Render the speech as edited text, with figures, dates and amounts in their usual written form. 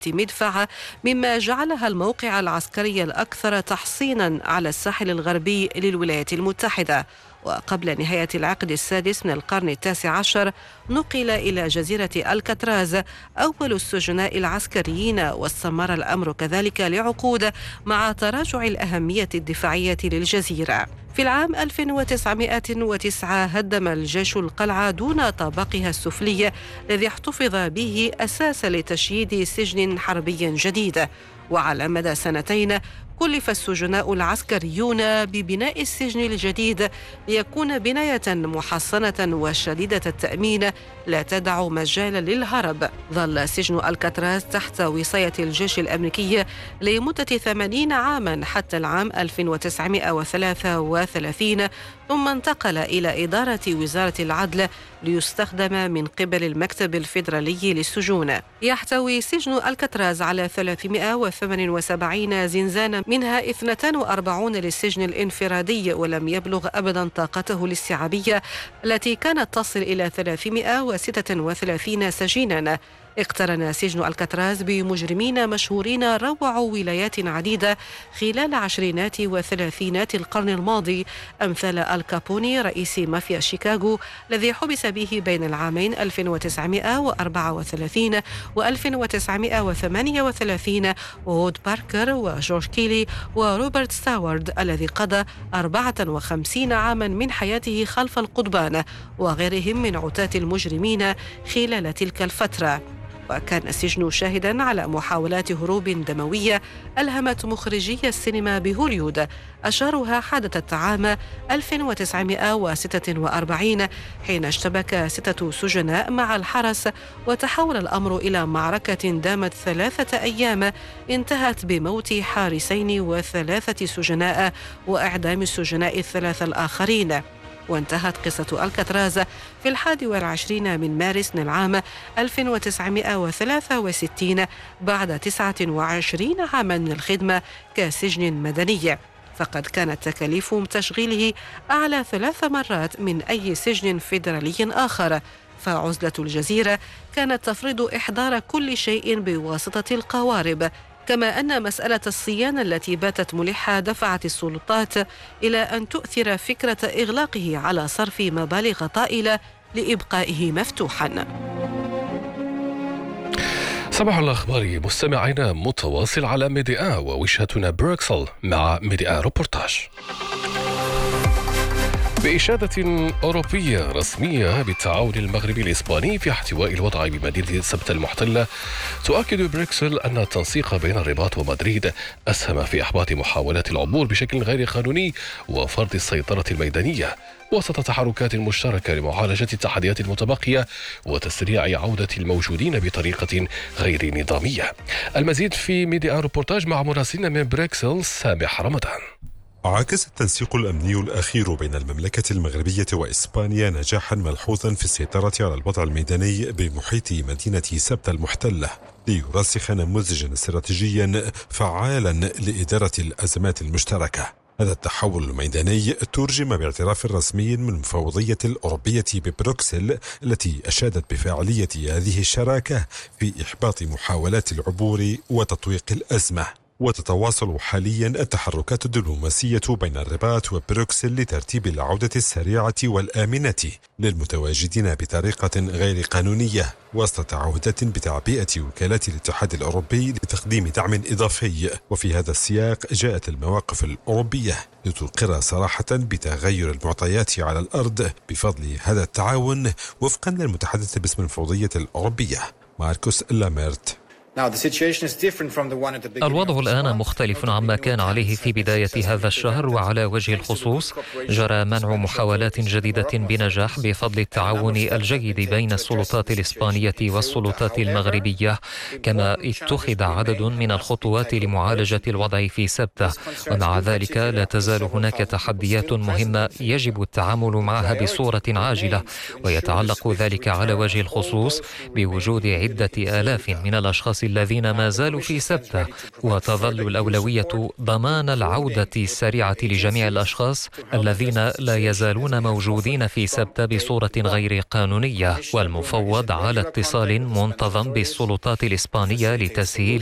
مدفع، مما جعلها الموقع العسكري الأكثر تحصينا على الساحل الغربي للولايات المتحدة. وقبل نهاية العقد السادس من القرن التاسع عشر نقل إلى جزيرة ألكاتراز أول السجناء العسكريين، واستمر الأمر كذلك لعقود مع تراجع الأهمية الدفاعية للجزيرة. في العام 1909 هدم الجيش القلعة دون طابقها السفلي الذي احتفظ به أساسا لتشييد سجن حربي جديد. وعلى مدى سنتين كلف السجناء العسكريون ببناء السجن الجديد ليكون بناية محصنة وشديدة التأمين لا تدع مجالا للهرب. ظل سجن ألكاتراز تحت وصاية الجيش الأمريكي لمدة 80 عاما حتى العام 1933، ثم انتقل إلى إدارة وزارة العدل ليستخدم من قبل المكتب الفيدرالي للسجون. يحتوي سجن ألكاتراز على 378 زنزانا، منها 42 للسجن الانفرادي، ولم يبلغ أبدا طاقته الاستيعابية التي كانت تصل إلى 336 سجينا. اقترن سجن ألكاتراز بمجرمين مشهورين روعوا ولايات عديدة خلال عشرينات وثلاثينات القرن الماضي، أمثال الكابوني رئيس مافيا شيكاغو الذي حبس به بين العامين 1934 و 1938، وهود باركر وجورج كيلي وروبرت ستاوارد الذي قضى 54 عاما من حياته خلف القضبان، وغيرهم من عتاة المجرمين خلال تلك الفترة. وكان السجن شاهدا على محاولات هروب دموية ألهمت مخرجي السينما بهوليود، أشهرها حدثت عام 1946 حين اشتبك 6 سجناء مع الحرس، وتحول الأمر إلى معركة دامت 3 أيام انتهت بموت حارسين و3 سجناء وإعدام السجناء ال3 الآخرين. وانتهت قصة ألكاتراز في 21 من مارس من العام 1963 بعد 29 عاما من الخدمة كسجن مدني، فقد كانت تكاليف تشغيله أعلى 3 مرات من أي سجن فيدرالي آخر. فعزلة الجزيرة كانت تفرض إحضار كل شيء بواسطة القوارب، كما أن مسألة الصيانة التي باتت ملحة دفعت السلطات إلى أن تؤثر فكرة إغلاقه على صرف مبالغ طائلة لإبقائه مفتوحا. صباح الأخبار مستمعينا متواصل على ميديا ووجهتنا بروكسل مع ميديا روبورتاج. بإشادة أوروبية رسمية بالتعاون المغربي الإسباني في احتواء الوضع بمدينة سبتة المحتلة، تؤكد بروكسل أن التنسيق بين الرباط ومدريد أسهم في إحباط محاولات العبور بشكل غير قانوني وفرض السيطرة الميدانية، وسط تحركات مشتركة لمعالجة التحديات المتبقية وتسريع عودة الموجودين بطريقة غير نظامية. المزيد في ميديا روبورتاج مع مراسلنا من بروكسل سامح رمضان. عكس التنسيق الأمني الأخير بين المملكة المغربية وإسبانيا نجاحا ملحوظا في السيطرة على الوضع الميداني بمحيط مدينة سبتة المحتلة، ليرسخ نموذجا استراتيجيا فعالا لإدارة الأزمات المشتركة. هذا التحول الميداني ترجم باعتراف رسمي من المفوضية الأوروبية ببروكسل، التي أشادت بفاعلية هذه الشراكة في إحباط محاولات العبور وتطويق الأزمة. وتتواصل حاليا التحركات الدبلوماسية بين الرباط وبروكسل لترتيب العودة السريعة والآمنة للمتواجدين بطريقة غير قانونية، وسط تعهدات بتعبئة وكالات الاتحاد الأوروبي لتقديم دعم إضافي. وفي هذا السياق جاءت المواقف الأوروبية لتقر صراحة بتغير المعطيات على الأرض بفضل هذا التعاون، وفقا للمتحدث باسم المفوضية الأوروبية ماركوس لاميرت. الوضع الآن مختلف عما كان عليه في بداية هذا الشهر، وعلى وجه الخصوص جرى منع محاولات جديدة بنجاح بفضل التعاون الجيد بين السلطات الإسبانية والسلطات المغربية، كما اتخذ عدد من الخطوات لمعالجة الوضع في سبتة. ومع ذلك لا تزال هناك تحديات مهمة يجب التعامل معها بصورة عاجلة، ويتعلق ذلك على وجه الخصوص بوجود عدة آلاف من الأشخاص الأشخاص الذين ما زالوا في سبتة، وتظل الأولوية ضمان العودة السريعة لجميع الأشخاص الذين لا يزالون موجودين في سبتة بصورة غير قانونية، والمفوض على اتصال منتظم بالسلطات الإسبانية لتسهيل